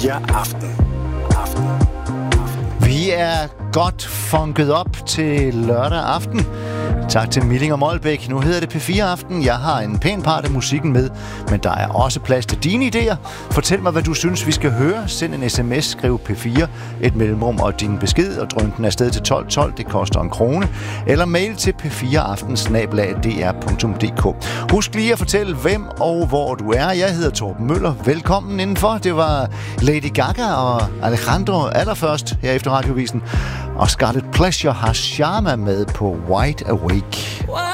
Ja, aften. Vi er godt funket op til lørdag aften. Tak til Milling og Molbæk. Nu hedder det P4 Aften. Jeg har en pæn part af musikken med, men der er også plads til dine idéer. Fortæl mig, hvad du synes, vi skal høre. Send en sms, skriv P4, et mellemrum og din besked, og drøn den afsted til 1212. Det koster 1 krone. Eller mail til p4aften@dr.dk. Husk lige at fortælle, hvem og hvor du er. Jeg hedder Torben Møller. Velkommen indenfor. Det var Lady Gaga og Alejandro allerførst her efter radiovisen. Og Scarlet Pleasure har Sharma med på Wide Awake.